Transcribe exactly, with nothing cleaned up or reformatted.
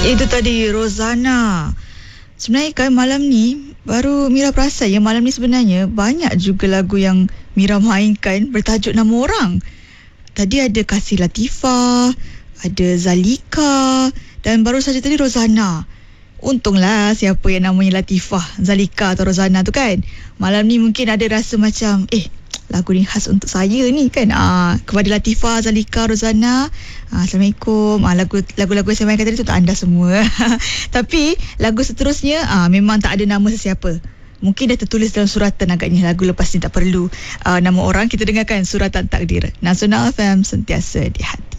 Itu tadi Rozana. Sebenarnya kan malam ni baru Mira perasan yang malam ni sebenarnya banyak juga lagu yang Mira mainkan bertajuk nama orang. Tadi ada Kasih Latifah, ada Zalika, dan baru saja tadi Rozana. Untunglah siapa yang namanya Latifah, Zalika atau Rozana tu kan. Malam ni mungkin ada rasa macam eh lagu ni khas untuk saya ni kan. Ah, kepada Latifah, Zalika, Rozana, ah, Assalamualaikum. Ah, lagu lagu-lagu yang saya mainkan tadi tu untuk anda semua. Tapi lagu seterusnya ah, memang tak ada nama sesiapa. Mungkin dah tertulis dalam suratan agaknya. Lagu lepas ni tak perlu uh, nama orang. Kita dengarkan Suratan Takdir. Nasional F M, sentiasa di hati.